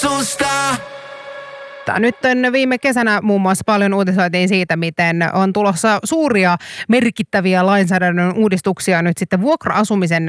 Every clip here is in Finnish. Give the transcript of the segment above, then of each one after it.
susta. Nyt viime kesänä muun muassa paljon uutisoitiin siitä, miten on tulossa suuria merkittäviä lainsäädännön uudistuksia nyt sitten vuokra-asumisen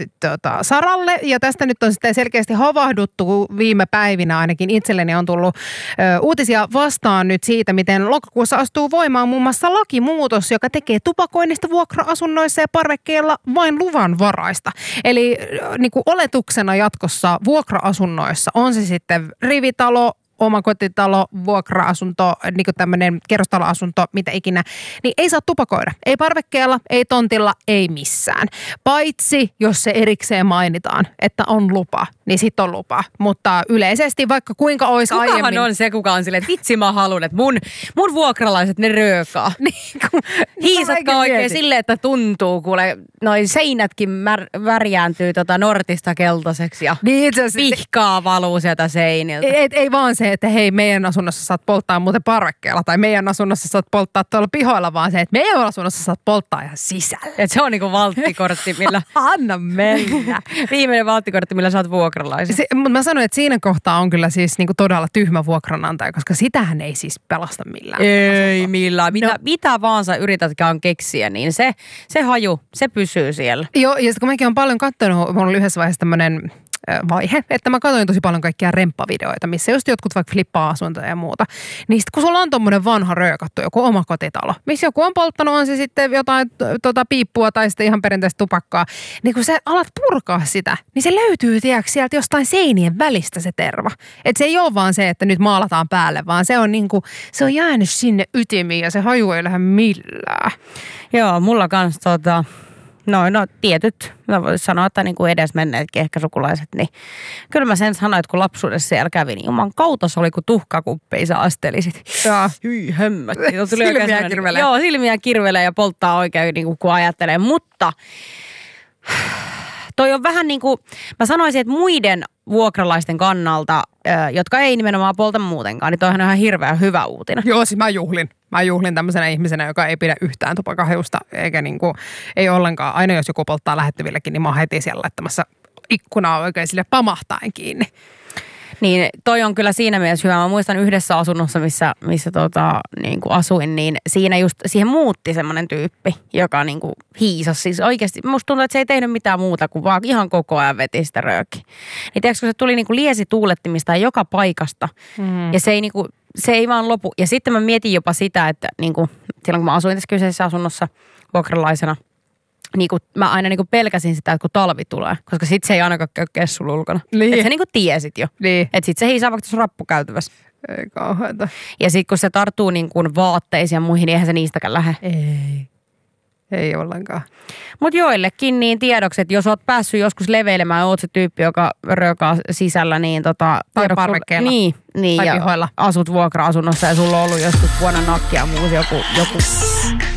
saralle. Ja tästä nyt on sitten selkeästi havahduttu viime päivinä, ainakin itselleni on tullut uutisia vastaan nyt siitä, miten lokakuussa astuu voimaan muun muassa lakimuutos, joka tekee tupakoinnista vuokra-asunnoissa ja parvekkeilla vain luvanvaraista. Eli niin kuin oletuksena jatkossa vuokra-asunnoissa on se sitten rivitalo, omakotitalo, vuokra-asunto, niin kuin tämmöinen kerrostaloasunto, mitä ikinä, niin ei saa tupakoida. Ei parvekkeella, ei tontilla, ei missään. Paitsi, jos se erikseen mainitaan, että on lupa, niin sitten on lupa. Mutta yleisesti, vaikka kuinka olisi aiemmin... Kukahan on se, kuka on silleen, että vitsi mä haluun, että mun vuokralaiset, ne röökaa. Hiisatkaa oikein silleen, että tuntuu, kuule, noi seinätkin värjääntyy nortista keltaiseksi ja niin pihkaa valuu sieltä seiniltä. Ei vaan se, että hei, meidän asunnossa saat polttaa muuten parvekkeella tai meidän asunnossa saat polttaa tuolla pihoilla, vaan se, että meidän asunnossa saat polttaa ihan sisällä. Et se on niinku valttikortti, millä... Anna mennä. Viimeinen valttikortti, millä saat vuokralaisen. Mutta mä sanoin, että siinä kohtaa on kyllä siis niinku todella tyhmä vuokranantaja, koska sitähän ei siis pelasta millään. Ei millään. Mitä vaan sä yritätkään keksiä, niin se haju, se pysyy siellä. Joo, ja sitten kun mäkin olen paljon katsonut, mulla oli yhdessä vaiheessa tämmöinen vaihe, että mä katsoin tosi paljon kaikkia remppavideoita, missä just jotkut vaikka flippaa asuntoja ja muuta. Niin sit kun sulla on tommonen vanha röökattu, joku omakotitalo, missä joku on polttanut, on se sitten jotain piippua tai sitten ihan perinteistä tupakkaa, niin kun sä alat purkaa sitä, niin se löytyy sieltä jostain seinien välistä se terva. Että se ei ole vaan se, että nyt maalataan päälle, vaan se on niinku, se on jäänyt sinne ytimiin ja se haju ei lähde millään. Joo, mulla kans No tietyt, mä voisin sanoa, että niin kuin edesmenneetkin ehkä sukulaiset, niin kyllä mä sen sanoin, että kun lapsuudessa siellä kävi, niin juman kautta se oli kuin tuhkakuppi, sä astelisit. Hyi hömmötti. Silmiä kirvelee. Joo, silmiä kirvelee ja polttaa oikein, niin kuin, kun ajattelee, mutta toi on vähän niin kuin, mä sanoisin, että muiden vuokralaisten kannalta, jotka ei nimenomaan polta muutenkaan, niin toihan on ihan hirveän hyvä uutinen. Joo, siis mä juhlin tämmöisenä ihmisenä, joka ei pidä yhtään tupakahajusta, eikä niinku, ei ollenkaan. Aina jos joku polttaa lähettyvillekin, niin mä oon heti siellä laittamassa ikkunaa oikein sille pamahtaen kiinni. Niin toi on kyllä siinä mielessä hyvä. Mä muistan yhdessä asunnossa, missä niin kuin asuin, niin siinä just siihen muutti semmoinen tyyppi, joka niin kuin hiisasi. Siis oikeasti musta tuntuu, että se ei tehnyt mitään muuta kuin vaan ihan koko ajan veti sitä röökiä. Niin tiedätkö, kun se tuli niin kuin liesituulettimista joka paikasta ja se ei vaan lopu. Ja sitten mä mietin jopa sitä, että niin kuin, silloin kun mä asuin tässä kyseisessä asunnossa vuokralaisena, niin kuin, mä aina niin kuin pelkäsin sitä, että kun talvi tulee, koska sit se ei ainakaan käy kessulla ulkona. Niin. Että sä niin kuin tiesit jo. Niin. Että sit se hiisaa vaikka tuossa rappukäytävässä. Ei kauheata. Ja sit kun se tarttuu niin kuin vaatteisiin ja muihin, niin eihän se niistäkään lähde. Ei ollenkaan. Mut joillekin niin tiedoksi, että jos oot päässyt joskus leveilemään ja oot se tyyppi, joka röökaa sisällä, niin tai parvekkeella. Niin, tai ja pihoilla. asut vuokra-asunnossa ja sulla on ollut joskus vuonna nakkia muusi joku